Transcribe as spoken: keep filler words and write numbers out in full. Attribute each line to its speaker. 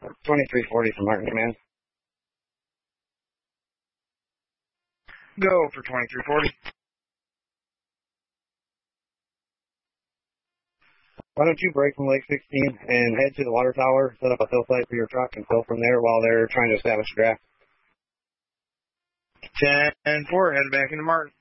Speaker 1: twenty-three forty from Martin Command.
Speaker 2: Go for twenty-three forty.
Speaker 1: Why don't you break from Lake sixteen and head to the water tower, set up a fill site for your truck, and fill from there while they're trying to establish a draft.
Speaker 2: ten four, heading back into Martin.